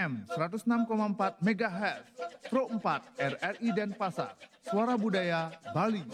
FM 106,4 MHz, Pro 4 RRI Denpasar, Suara Budaya Bali.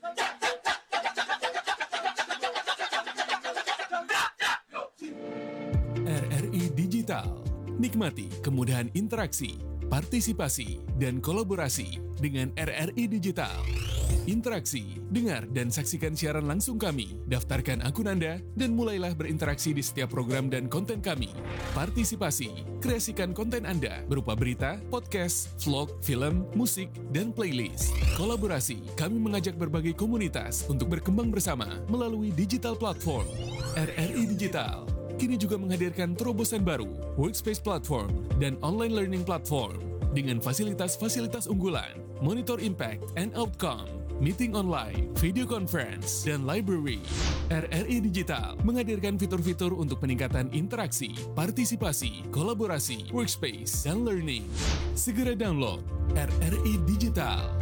RRI Digital. Nikmati kemudahan interaksi, partisipasi, dan kolaborasi dengan RRI Digital. Interaksi, dengar dan saksikan siaran langsung kami, daftarkan akun Anda, dan mulailah berinteraksi di setiap program dan konten kami. Partisipasi, kreasikan konten Anda berupa berita, podcast, vlog, film, musik, dan playlist. Kolaborasi, kami mengajak berbagai komunitas untuk berkembang bersama melalui digital platform. RRI Digital kini juga menghadirkan terobosan baru, workspace platform, dan online learning platform dengan fasilitas-fasilitas unggulan, monitor impact and outcome, meeting online, video conference, dan library. RRI Digital menghadirkan fitur-fitur untuk peningkatan interaksi, partisipasi, kolaborasi, workspace, dan learning. Segera download RRI Digital.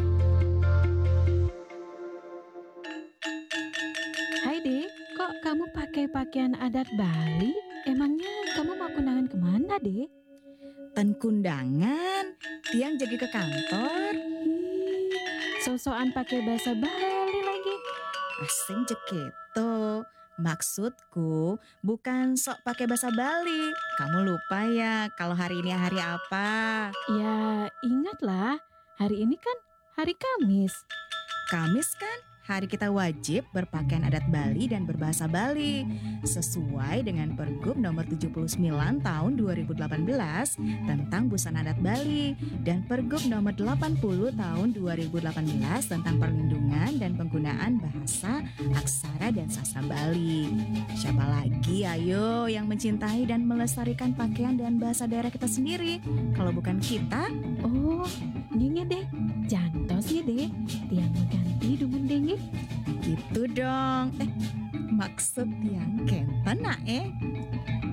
Hai Dek, kok kamu pakai pakaian adat Bali? Emangnya kamu mau kondangan kemana, Dek? Ten kundangan, tiang jadi ke kantor. Sosokan pakai bahasa Bali lagi. Asing jeketo. Maksudku bukan sok pakai bahasa Bali. Kamu lupa ya kalau hari ini hari apa? Ya, ingatlah, hari ini kan hari Kamis. Kamis kan? Hari kita wajib berpakaian adat Bali dan berbahasa Bali sesuai dengan Pergub nomor 79 tahun 2018 tentang busana adat Bali dan Pergub nomor 80 tahun 2018 tentang perlindungan dan penggunaan bahasa, aksara dan sastra Bali. Siapa lagi ayo yang mencintai dan melestarikan pakaian dan bahasa daerah kita sendiri kalau bukan kita? Oh, nyengnya deh, jantosnya deh, tiang mengganti dengan dengit. Gitu dong. Maksud yang kenten